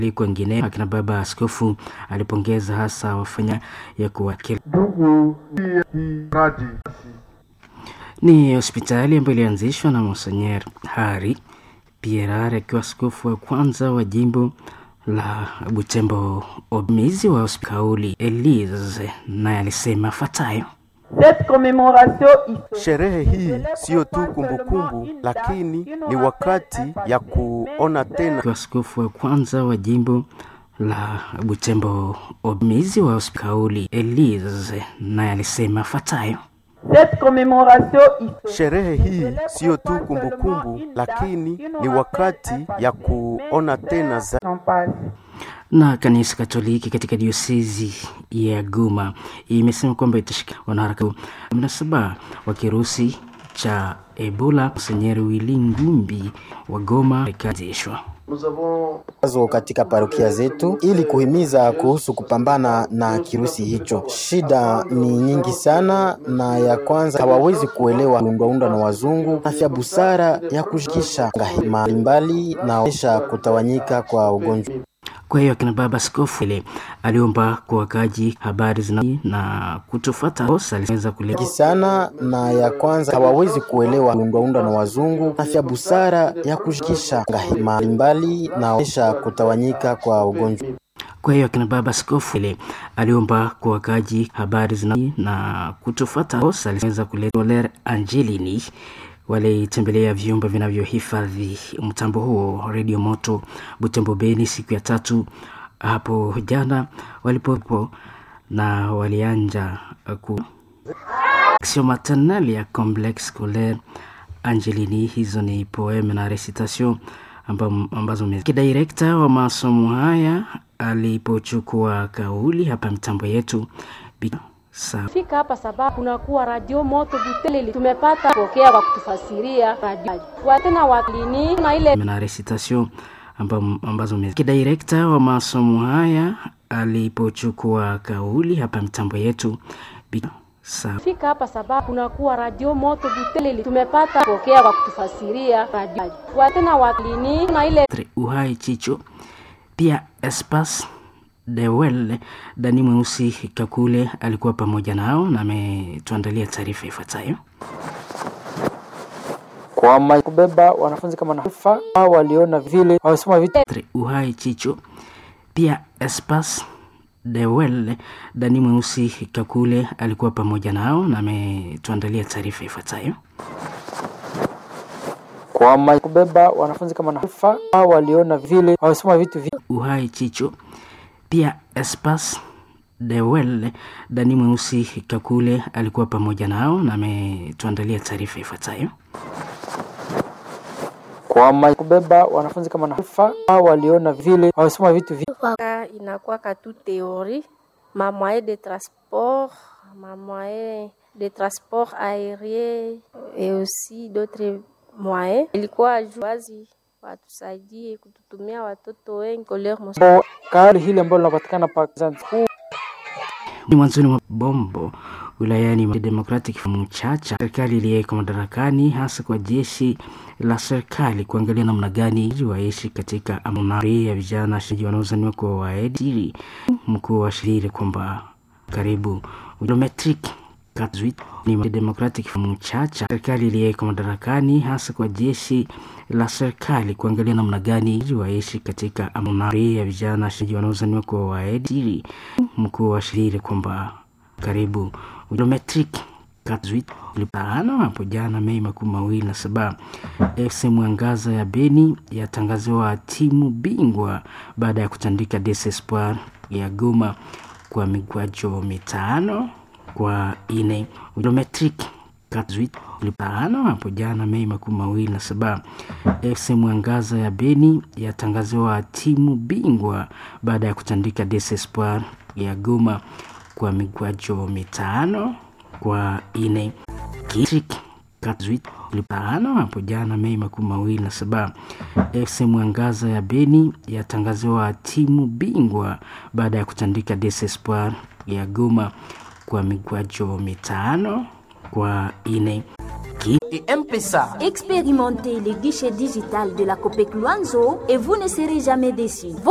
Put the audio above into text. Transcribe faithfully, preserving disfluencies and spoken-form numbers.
Kwingine akina baba askofu alipongeza hasa wafanya ya kuwakili. Ni hospitali ambayo ilianzishwa na Monseigneur Hari Pierre akiwa askofu wa kwanza wa jimbo la Butembo. Omizi wa hospitali Elise naye alisema fatayo. Sherehe hii sio tu kumbukumbu, lakini ni wakati ya kuona tena. Askofu wa kwanza wa jimbo la Butembo. Omizi wa hospitali Elise naye alisema fatayo. Sherehe hii sio tu kumbukumbu, lakini ni wakati ya kuona tena za... Na kanisa Katoliki katika diosezi ya Goma imesema kwamba itashika wanaharakati mnasaba wa kirusi cha Ebola. Monseigneur Willy Ngumbi wa Goma ikazishwa Azo katika parokia zetu ili kuhimiza kuhusu kupambana na kirusi hicho. Shida ni nyingi sana, na ya kwanza hawawezi kuelewa undwa na wazungu afya busara ya kushikisha mbalimbali na kisha kutawanyika kwa ugonjwa. Kwa hiyo kina baba askofu ile aliomba kwa wakaji habari zina na kutofuata kosa aliweza kuleta sana, na ya kwanza hawawezi kuelewa undwa na wazungu afya busara ya kushikisha mbalimbali na kisha kutawanyika kwa ugonjwa. Kwa hiyo kina baba askofu ile aliomba kwa wakaji habari zina na kutofuata kosa aliweza kuleta Soler Angelini walitembelea vyumba vinavyohifadhi mtambo huo Radio Moto Butembo Beni siku ya tatu hapo jana walipopo na walianja ku action maternelle ya complexe scolaire Angelini. Hizo ni poeme na recitation ambazo director wa masomo haya alipochukua kauli hapa mtambo yetu fika hapa sababu kunakuwa Radio Moto Butembo, tumepata pokea kwa kutufasiria radio watena waklini na ile na recitation ambazo director wa masomo haya alipochukua kauli hapa mtambo yetu fika hapa sababu kunakuwa Radio Moto Butembo, tumepata pokea kwa kutufasiria radio watena waklini na ile uhai chicho pia espace de well. Dani Mweusi Kakule alikuwa pamoja nao na ametuandalia taarifa ifuatayo. Kwa kubeba wanafunzi kama nafa waliona vile wasoma vitu uhai chicho pia espace de well. Dani Mweusi Kakule alikuwa pamoja nao na ametuandalia taarifa ifuatayo. Kwa kubeba wanafunzi kama nafa waliona vile wasoma vitu uhai chicho pia espace de well. Dani Mweusi Kakule alikuwa pamoja nao na ametuandalia taarifa ifuatayo. Kwa kubeba wanafunzi kama nafa waliona vile wasoma vitu inakuwa katu théorie ma moyen de transport ma moyen de transport aérien et aussi d'autres moyens. Ilikuwa wazi watusaidie kututumia watoto wengi koleo mospo kali hili ambalo linapatikana pa Zanzibar. Ni mwanzoni mwa Bombo wilayani Democratic Mchacha. Serikali iliyeko madarakani hasa kwa jeshi la serikali kuangalia namna gani waishi katika amani ya vijana shiji wanaozaniwa kwa waediri. Mkuu wa shirika kwamba karibu geometric Katzuit ni Democratic Mchacha. Serikali iliyeko madarakani hasa kwa jeshi la serikali kuangalia namna gani waishi katika amani ya vijana shiji wanaozaniwa kwa waediri. Mkuu wa shirika kwamba karibu geometric Katzuit lipano hapo jana Mei makumi mawili na saba. F C Mwangaza ya Beni yatangaziwa timu bingwa baada ya kutandika Des Espoir ya Goma kwa migwajo mitano kwa ine. Geometric Katzuit lipano hapo jana Mei makumi mawili na saba. F C Mwangaza ya Beni yatangaziwa timu bingwa baada ya kutandika Des Espoir ya Goma kwa migwajo mitano kwa ine. Kitrik Katzuit lipano hapo jana Mei makumi mawili na saba. F C Mwangaza ya Beni yatangaziwa timu bingwa baada ya kutandika Des Espoir ya Goma kwa migwajo mitano kwa ine. Et M P S A. Expérimentez les guichets digital de la Copec Luanzo et vous ne serez jamais déçus.